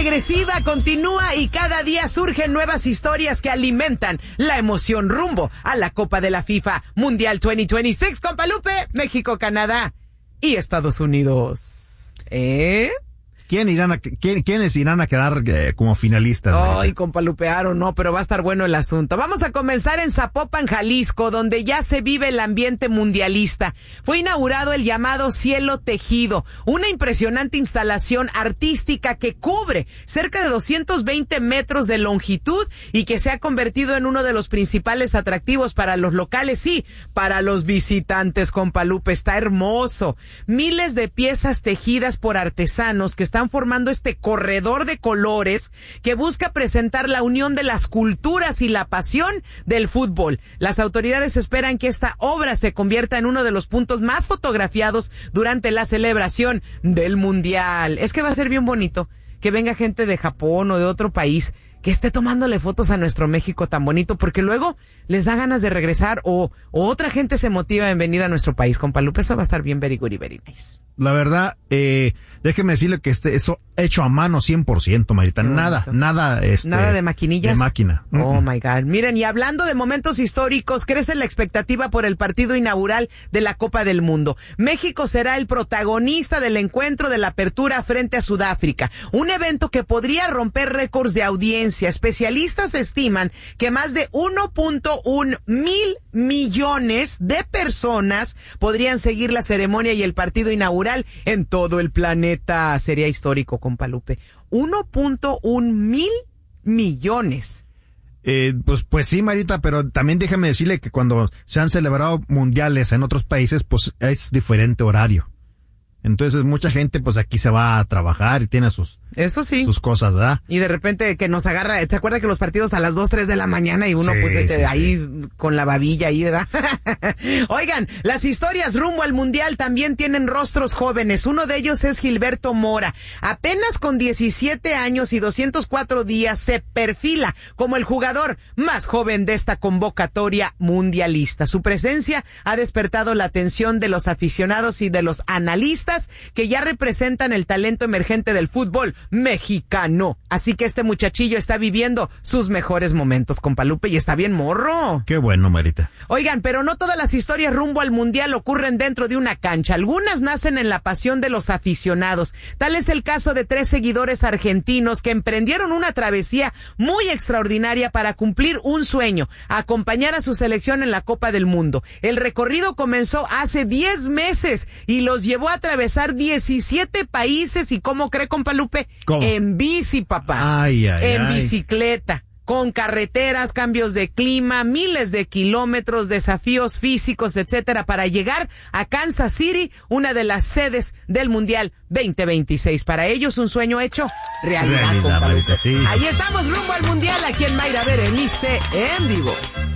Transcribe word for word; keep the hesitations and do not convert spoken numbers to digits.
regresiva continúa y cada día surgen nuevas historias que alimentan la emoción rumbo a la Copa de la FIFA Mundial dos mil veintiséis, compa Lupe, México, Canadá y Estados Unidos. ¿Eh? ¿Quién irán a, quién, ¿Quiénes irán a quedar eh, como finalistas? Ay, compa Lupearo, no, pero va a estar bueno el asunto. Vamos a comenzar en Zapopan, Jalisco, donde ya se vive el ambiente mundialista. Fue inaugurado el llamado Cielo Tejido, una impresionante instalación artística que cubre cerca de doscientos veinte metros de longitud y que se ha convertido en uno de los principales atractivos para los locales y para los visitantes, compa Lupe. Está hermoso. Miles de piezas tejidas por artesanos que están formando este corredor de colores que busca presentar la unión de las culturas y la pasión del fútbol. Las autoridades esperan que esta obra se convierta en uno de los puntos más fotografiados durante la celebración del Mundial. Es que va a ser bien bonito que venga gente de Japón o de otro país que esté tomándole fotos a nuestro México tan bonito, porque luego les da ganas de regresar o, o otra gente se motiva en venir a nuestro país. Compa Lupe, eso va a estar bien very good y very nice. La verdad, eh, déjeme decirle que este, eso hecho a mano cien por ciento, Marita. Nada, nada, este. Nada de maquinillas. De máquina. Oh, mm-mm. my God. Miren, y hablando de momentos históricos, crece la expectativa por el partido inaugural de la Copa del Mundo. México será el protagonista del encuentro de la apertura frente a Sudáfrica. Un evento que podría romper récords de audiencia. Especialistas estiman que más de uno punto uno mil millones de personas podrían seguir la ceremonia y el partido inaugural en todo el planeta. Sería histórico, compa Lupe. uno punto uno mil millones. Eh, pues, pues sí, Marita, pero también déjame decirle que cuando se han celebrado mundiales en otros países, pues es diferente horario. Entonces mucha gente pues aquí se va a trabajar y tiene sus eso sí sus cosas, ¿verdad? Y de repente que nos agarra, ¿te acuerdas que los partidos a las dos, tres de la mañana y uno sí, pues sí, ahí sí. Con la babilla ahí, ¿verdad? Oigan, las historias rumbo al Mundial también tienen rostros jóvenes. Uno de ellos es Gilberto Mora. Apenas con diecisiete años y doscientos cuatro días se perfila como el jugador más joven de esta convocatoria mundialista. Su presencia ha despertado la atención de los aficionados y de los analistas que ya representan el talento emergente del fútbol mexicano. Así que este muchachillo está viviendo sus mejores momentos, compa Lupe, y está bien morro. Qué bueno, Marita. Oigan, pero no todas las historias rumbo al Mundial ocurren dentro de una cancha. Algunas nacen en la pasión de los aficionados. Tal es el caso de tres seguidores argentinos que emprendieron una travesía muy extraordinaria para cumplir un sueño: acompañar a su selección en la Copa del Mundo. El recorrido comenzó hace diez meses y los llevó a atravesar diecisiete países. ¿Y cómo cree, compa Lupe? ¿Cómo? En bici, papá. Ay, ay, en ay. bicicleta. Con carreteras, cambios de clima, miles de kilómetros, desafíos físicos, etcétera, para llegar a Kansas City, una de las sedes del Mundial veinte veintiséis. Para ellos, un sueño hecho realidad. Realidad, Marita, sí, Ahí sí. estamos rumbo al Mundial, aquí en Mayra Berenice en vivo.